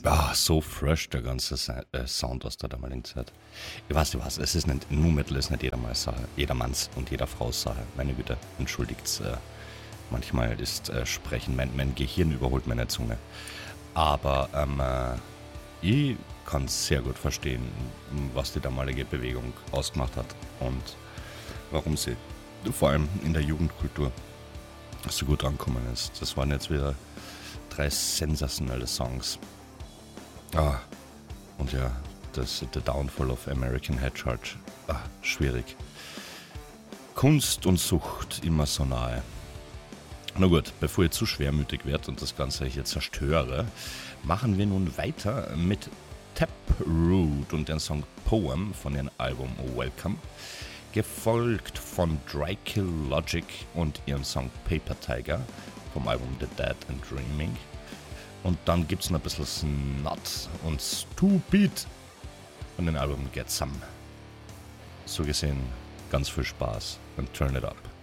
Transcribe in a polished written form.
So fresh der ganze Sound aus der damaligen Zeit. Ich weiß nicht was, es ist nicht, nur Metal ist nicht jedermanns Sache, jedermanns und jeder Frau's Sache. Meine Güte, entschuldigt's, manchmal ist Sprechen, mein Gehirn überholt meine Zunge. Aber ich kann sehr gut verstehen, was die damalige Bewegung ausgemacht hat und warum sie vor allem in der Jugendkultur so gut angekommen ist. Das waren jetzt wieder 3 sensationelle Songs. Und ja, The Downfall of American Head Charge. Schwierig. Kunst und Sucht immer so nahe. Na gut, bevor ich zu schwermütig werde und das Ganze hier zerstöre, machen wir nun weiter mit Taproot und den Song Poem von ihrem Album Welcome, gefolgt von Dry Kill Logic und ihrem Song Paper Tiger vom Album The Dead and Dreaming. Und dann gibt's noch ein bisschen Snot und Stupid von dem Album Get Some. So gesehen, ganz viel Spaß und Turn It Up.